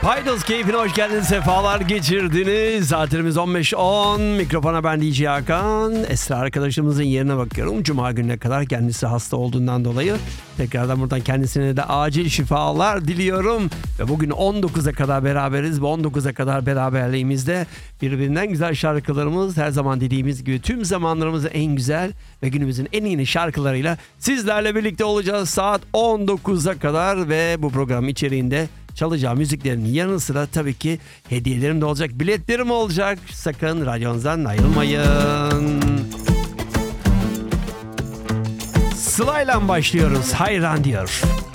Paydos keyfine hoş geldiniz, sefalar geçirdiniz. Saatlerimiz 15.10. Mikrofona ben DJ Hakan. Esra arkadaşımızın yerine bakıyorum. Cuma gününe kadar kendisi hasta olduğundan dolayı tekrardan buradan kendisine de acil şifalar diliyorum. Ve bugün 19'a kadar beraberiz. Bu 19'a kadar beraberliğimizde birbirinden güzel şarkılarımız, her zaman dediğimiz gibi tüm zamanlarımızın en güzel ve günümüzün en yeni şarkılarıyla sizlerle birlikte olacağız saat 19'a kadar. Ve bu program içeriğinde çalacağım müziklerin yanı sıra tabii ki hediyelerim de olacak, biletlerim olacak. Sakın radyonuzdan ayrılmayın. Sıla'yla başlıyoruz. Hayran diyor.